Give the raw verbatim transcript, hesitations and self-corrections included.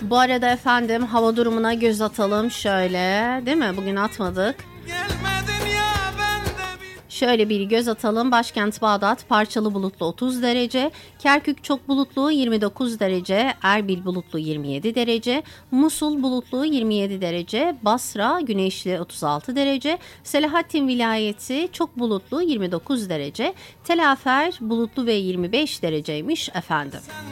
Bu arada efendim hava durumuna göz atalım şöyle, değil mi? Bugün atmadık. Şöyle bir göz atalım. Başkent Bağdat parçalı bulutlu otuz derece, Kerkük çok bulutlu yirmi dokuz derece, Erbil bulutlu yirmi yedi derece, Musul bulutlu yirmi yedi derece, Basra güneşli otuz altı derece, Selahattin vilayeti çok bulutlu yirmi dokuz derece, Tel Afer bulutlu ve yirmi beş dereceymiş efendim.